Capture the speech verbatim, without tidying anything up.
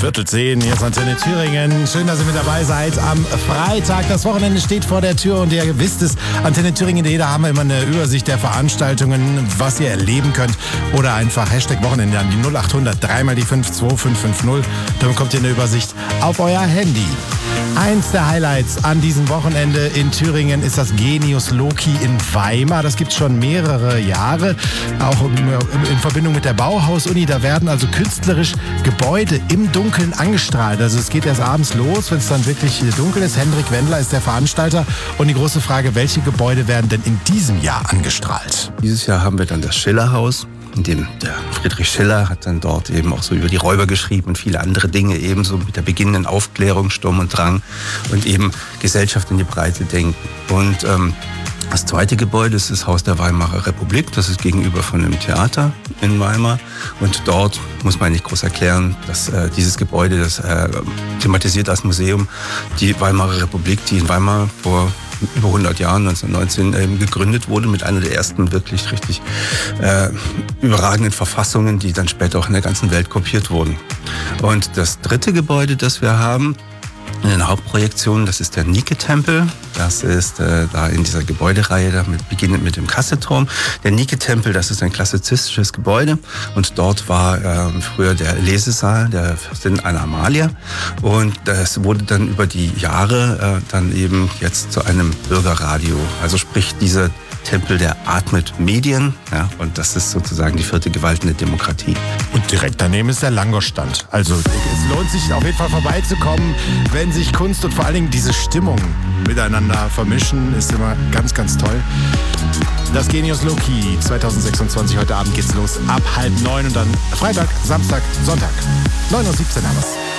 Viertel zehn, hier ist Antenne Thüringen. Schön, dass ihr mit dabei seid am Freitag. Das Wochenende steht vor der Tür und ihr wisst es, Antenne Thüringen punkt de, da haben wir immer eine Übersicht der Veranstaltungen, was ihr erleben könnt. Oder einfach Hashtag Wochenende an die null acht hundert, dreimal die fünf zwei fünf fünf null. Dann bekommt ihr eine Übersicht auf euer Handy. Eins der Highlights an diesem Wochenende in Thüringen ist das Genius Loci in Weimar. Das gibt es schon mehrere Jahre, auch in Verbindung mit der Bauhaus-Uni. Da werden also künstlerisch Gebäude im Dunkeln angestrahlt. Also es geht erst abends los, wenn es dann wirklich dunkel ist. Hendrik Wendler ist der Veranstalter. Und die große Frage, welche Gebäude werden denn in diesem Jahr angestrahlt? Dieses Jahr haben wir dann das Schillerhaus. In dem der Friedrich Schiller hat dann dort eben auch so über die Räuber geschrieben und viele andere Dinge, ebenso mit der beginnenden Aufklärung, Sturm und Drang und eben Gesellschaft in die Breite denken. Und ähm, das zweite Gebäude ist das Haus der Weimarer Republik. Das ist gegenüber von einem Theater in Weimar. Und dort muss man nicht groß erklären, dass äh, dieses Gebäude, das äh, thematisiert als Museum die Weimarer Republik, die in Weimar vor über hundert Jahren, neunzehnhundertneunzehn, ähm, gegründet wurde, mit einer der ersten wirklich richtig äh, überragenden Verfassungen, die dann später auch in der ganzen Welt kopiert wurden. Und das dritte Gebäude, das wir haben, in den Hauptprojektionen, das ist der Nike-Tempel. Das ist äh, da in dieser Gebäudereihe, damit beginnend mit dem Kasseturm. Der Nike-Tempel, das ist ein klassizistisches Gebäude. Und dort war äh, früher der Lesesaal der Fürstin Anna Amalia. Und das wurde dann über die Jahre äh, dann eben jetzt zu einem Bürgerradio. Also sprich, dieser Tempel, der atmet Medien, ja, und das ist sozusagen die vierte Gewalt in der Demokratie. Und direkt daneben ist der Langosch-Stand. Also es lohnt sich auf jeden Fall vorbeizukommen, wenn sich Kunst und vor allen Dingen diese Stimmung miteinander vermischen, ist immer ganz, ganz toll. Das Genius Loci zwanzig sechsundzwanzig, heute Abend geht's los ab halb neun und dann Freitag, Samstag, Sonntag, neun Uhr siebzehn haben wir's.